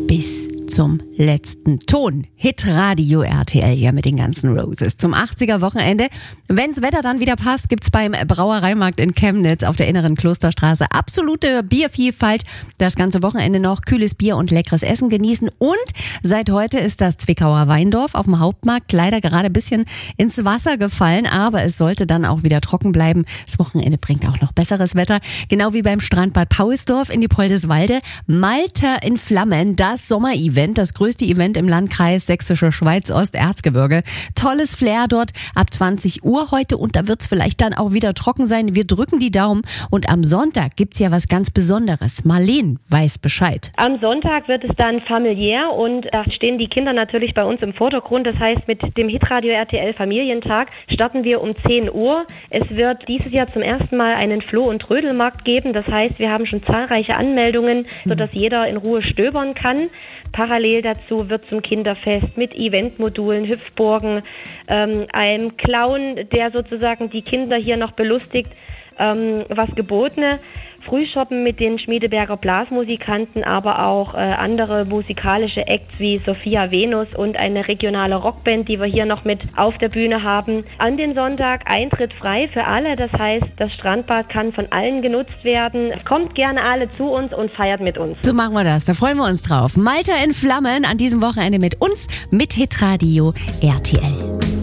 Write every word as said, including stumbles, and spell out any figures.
bis zum letzten Ton. Hitradio R T L hier mit den ganzen Roses. Zum achtziger-Wochenende. Wenn's Wetter dann wieder passt, gibt's beim Brauereimarkt in Chemnitz auf der inneren Klosterstraße absolute Biervielfalt. Das ganze Wochenende noch kühles Bier und leckeres Essen genießen. Und seit heute ist das Zwickauer Weindorf auf dem Hauptmarkt leider gerade ein bisschen ins Wasser gefallen. Aber es sollte dann auch wieder trocken bleiben. Das Wochenende bringt auch noch besseres Wetter. Genau wie beim Strandbad Paulsdorf in die Poldeswalde. Malta in Flammen, das Sommer-Event. Das größte Event im Landkreis Sächsische Schweiz-Ost-Erzgebirge. Tolles Flair dort ab zwanzig Uhr heute und da wird es vielleicht dann auch wieder trocken sein. Wir drücken die Daumen und am Sonntag gibt's ja was ganz Besonderes. Marleen weiß Bescheid. Am Sonntag wird es dann familiär und da stehen die Kinder natürlich bei uns im Vordergrund. Das heißt, mit dem Hitradio R T L Familientag starten wir um zehn Uhr. Es wird dieses Jahr zum ersten Mal einen Floh- und Trödelmarkt geben. Das heißt, wir haben schon zahlreiche Anmeldungen, sodass jeder in Ruhe stöbern kann. Parallel dazu wird zum Kinderfest mit Eventmodulen, Hüpfburgen, ähm, einem Clown, der sozusagen die Kinder hier noch belustigt, ähm, was gebotene. Frühshoppen mit den Schmiedeberger Blasmusikanten, aber auch äh, andere musikalische Acts wie Sophia Venus und eine regionale Rockband, die wir hier noch mit auf der Bühne haben. An den Sonntag Eintritt frei für alle, das heißt, das Strandbad kann von allen genutzt werden. Kommt gerne alle zu uns und feiert mit uns. So machen wir das, da freuen wir uns drauf. Malta in Flammen an diesem Wochenende mit uns, mit Hitradio R T L.